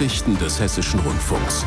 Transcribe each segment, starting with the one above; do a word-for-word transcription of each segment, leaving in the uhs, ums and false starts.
Nachrichten des Hessischen Rundfunks.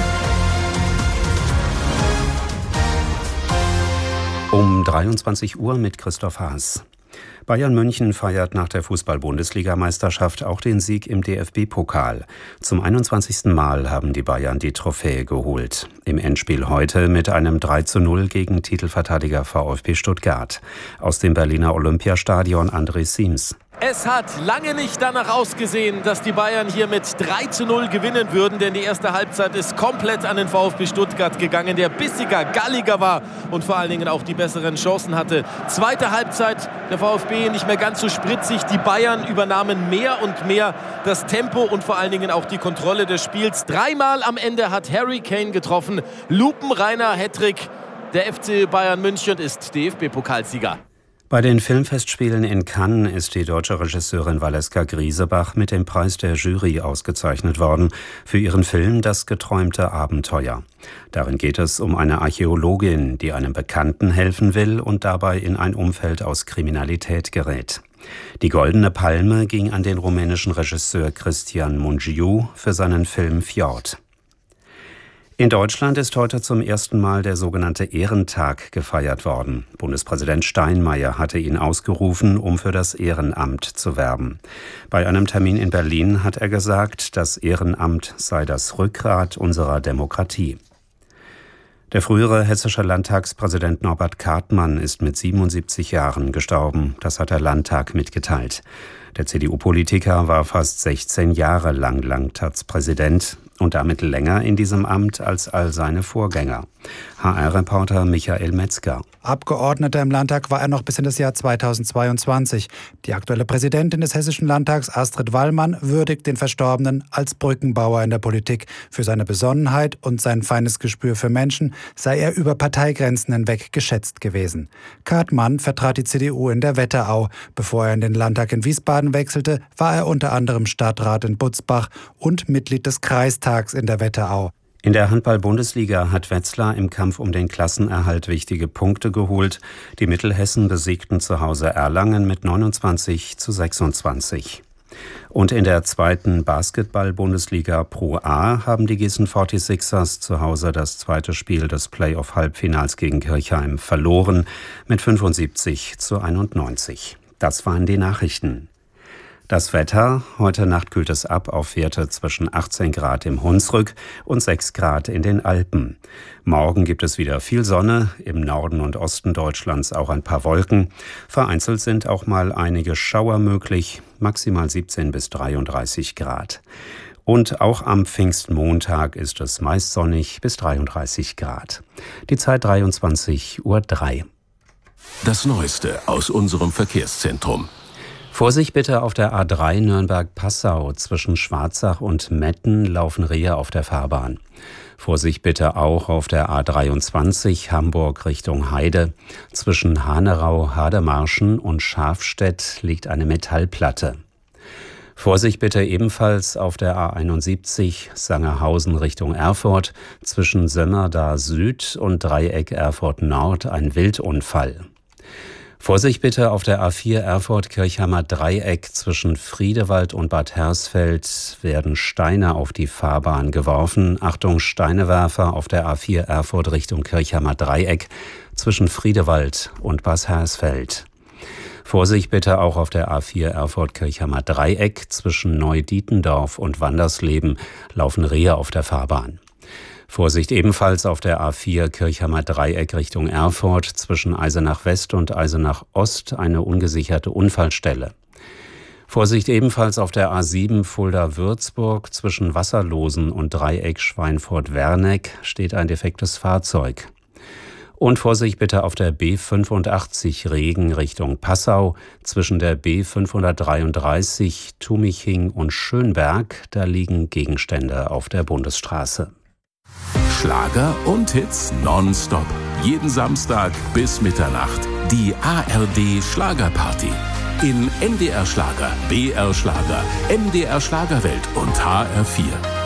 Um dreiundzwanzig Uhr mit Christoph Haas. Bayern München feiert nach der Fußball-Bundesligameisterschaft auch den Sieg im D F B-Pokal. Zum einundzwanzigsten Mal haben die Bayern die Trophäe geholt. Im Endspiel heute mit einem drei zu null gegen Titelverteidiger VfB Stuttgart. Aus dem Berliner Olympiastadion André Siems. Es hat lange nicht danach ausgesehen, dass die Bayern hier mit drei zu null gewinnen würden, denn die erste Halbzeit ist komplett an den VfB Stuttgart gegangen, der bissiger, galliger war und vor allen Dingen auch die besseren Chancen hatte. Zweite Halbzeit, der VfB nicht mehr ganz so spritzig, die Bayern übernahmen mehr und mehr das Tempo und vor allen Dingen auch die Kontrolle des Spiels. Dreimal am Ende hat Harry Kane getroffen, lupenreiner Hattrick. Der F C Bayern München ist D F B-Pokalsieger. Bei den Filmfestspielen in Cannes ist die deutsche Regisseurin Valeska Griesebach mit dem Preis der Jury ausgezeichnet worden für ihren Film »Das geträumte Abenteuer«. Darin geht es um eine Archäologin, die einem Bekannten helfen will und dabei in ein Umfeld aus Kriminalität gerät. Die Goldene Palme ging an den rumänischen Regisseur Cristian Mungiu für seinen Film »Fjord«. In Deutschland ist heute zum ersten Mal der sogenannte Ehrentag gefeiert worden. Bundespräsident Steinmeier hatte ihn ausgerufen, um für das Ehrenamt zu werben. Bei einem Termin in Berlin hat er gesagt, das Ehrenamt sei das Rückgrat unserer Demokratie. Der frühere hessische Landtagspräsident Norbert Kartmann ist mit siebenundsiebzig Jahren gestorben. Das hat der Landtag mitgeteilt. Der C D U-Politiker war fast sechzehn Jahre lang Landtagspräsident und damit länger in diesem Amt als all seine Vorgänger. H R-Reporter Michael Metzger. Abgeordneter im Landtag war er noch bis in das Jahr zweitausendzweiundzwanzig. Die aktuelle Präsidentin des Hessischen Landtags, Astrid Wallmann, würdigt den Verstorbenen als Brückenbauer in der Politik. Für seine Besonnenheit und sein feines Gespür für Menschen sei er über Parteigrenzen hinweg geschätzt gewesen. Kartmann vertrat die C D U in der Wetterau. Bevor er in den Landtag in Wiesbaden wechselte, war er unter anderem Stadtrat in Butzbach und Mitglied des Kreistags in der Wetterau. In der Handball-Bundesliga hat Wetzlar im Kampf um den Klassenerhalt wichtige Punkte geholt. Die Mittelhessen besiegten zu Hause Erlangen mit neunundzwanzig zu sechsundzwanzig. Und in der zweiten Basketball-Bundesliga Pro A haben die Gießen forty-sixers zu Hause das zweite Spiel des Playoff-Halbfinals gegen Kirchheim verloren mit fünfundsiebzig zu einundneunzig. Das waren die Nachrichten. Das Wetter: Heute Nacht kühlt es ab auf Werte zwischen achtzehn Grad im Hunsrück und sechs Grad in den Alpen. Morgen gibt es wieder viel Sonne, im Norden und Osten Deutschlands auch ein paar Wolken. Vereinzelt sind auch mal einige Schauer möglich, maximal siebzehn bis dreiunddreißig Grad. Und auch am Pfingstmontag ist es meist sonnig bis dreiunddreißig Grad. Die Zeit dreiundzwanzig Uhr drei. Das Neueste aus unserem Verkehrszentrum. Vorsicht bitte auf der A drei Nürnberg-Passau. Zwischen Schwarzach und Metten laufen Rehe auf der Fahrbahn. Vorsicht bitte auch auf der A dreiundzwanzig Hamburg Richtung Heide. Zwischen Hanerau, Hademarschen und Schafstedt liegt eine Metallplatte. Vorsicht bitte ebenfalls auf der A einundsiebzig Sangerhausen Richtung Erfurt. Zwischen Sömmerda Süd und Dreieck Erfurt Nord ein Wildunfall. Vorsicht bitte auf der A vier Erfurt-Kirchheimer Dreieck. Zwischen Friedewald und Bad Hersfeld werden Steine auf die Fahrbahn geworfen. Achtung, Steinewerfer auf der A vier Erfurt Richtung Kirchheimer Dreieck zwischen Friedewald und Bad Hersfeld. Vorsicht bitte auch auf der A vier Erfurt-Kirchheimer Dreieck. Zwischen Neudietendorf und Wandersleben laufen Rehe auf der Fahrbahn. Vorsicht ebenfalls auf der A vier Kirchheimer Dreieck Richtung Erfurt, zwischen Eisenach West und Eisenach Ost eine ungesicherte Unfallstelle. Vorsicht ebenfalls auf der A sieben Fulda-Würzburg, zwischen Wasserlosen und Dreieck Schweinfurt-Werneck steht ein defektes Fahrzeug. Und Vorsicht bitte auf der B fünfundachtzig Regen Richtung Passau, zwischen der B fünfhundertdreiunddreißig Tumiching und Schönberg, da liegen Gegenstände auf der Bundesstraße. Schlager und Hits nonstop. Jeden Samstag bis Mitternacht. Die A R D Schlagerparty. In N D R Schlager, B R Schlager, M D R Schlagerwelt und H R vier.